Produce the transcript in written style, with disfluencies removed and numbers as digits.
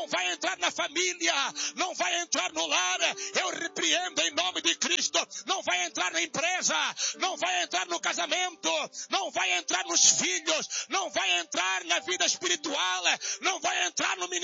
não vai entrar na família, não vai entrar no lar. Eu repreendo em nome de Cristo. Não vai entrar na empresa, não vai entrar no casamento, não vai entrar nos filhos, não vai entrar na vida espiritual, não vai entrar no ministério.